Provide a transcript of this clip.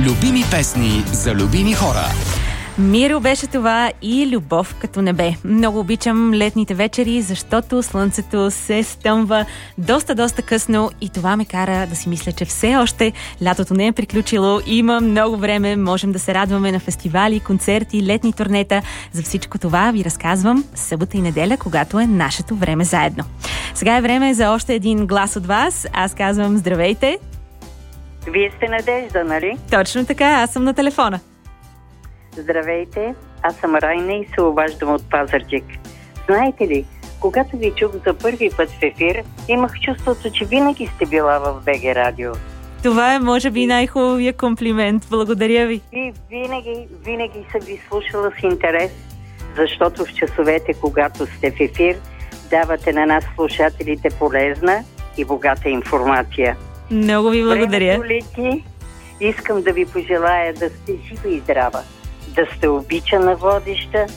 Любими песни за любими хора. Миро беше това и любов като небе. Много обичам летните вечери, защото слънцето се стъмва доста късно и това ме кара да си мисля, че все още лятото не е приключило. Има много време, можем да се радваме на фестивали, концерти, летни турнета. За всичко това ви разказвам събота и неделя, когато е нашето време заедно. Сега е време за още един глас от вас. Аз казвам здравейте. Вие сте Надежда, нали? Точно така, аз съм на телефона. Здравейте, аз съм Райна и се обаждам от Пазарджик. Знаете ли, когато ви чух за първи път в ефир, имах чувството, че винаги сте била в БГ Радио. Това е, може би, най-хубавия комплимент. Благодаря ви. И винаги съм ви слушала с интерес, защото в часовете, когато сте в ефир, давате на нас слушателите полезна и богата информация. Много ви благодаря. Времето лети. Искам да ви пожелая да сте жива и здрава, да сте обичана водеща